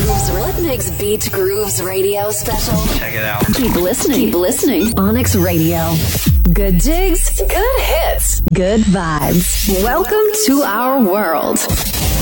Grooves. What makes Beat Grooves Radio special? Check it out. Keep listening. Keep listening. Onyx Radio. Good digs. Good hits. Good vibes. Welcome to our world.